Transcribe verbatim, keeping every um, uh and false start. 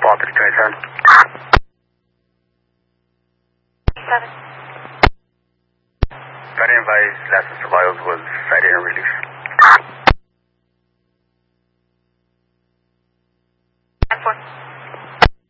Paul three twenty-seven. Seven. Guardian advised last survivals was cited and released.